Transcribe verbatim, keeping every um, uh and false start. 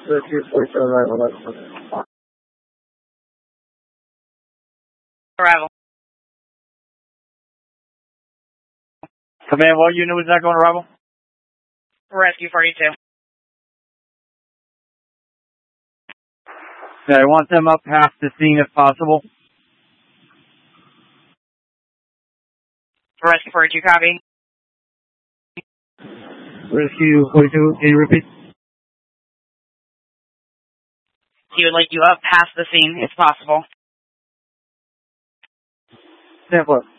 Rescue forty-seven, arrival. Arrival. Command, what unit was that going arrival? Rescue forty-two. Okay, I want them up past the scene if possible. Rescue forty-two, copy. Rescue forty-two, can you repeat? He would like you up past the scene if possible. Stand for.